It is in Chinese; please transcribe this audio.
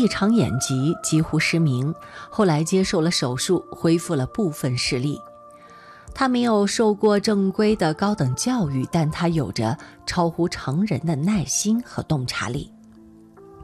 一场眼疾，几乎失明，后来接受了手术，恢复了部分视力。他没有受过正规的高等教育，但他有着超乎常人的耐心和洞察力。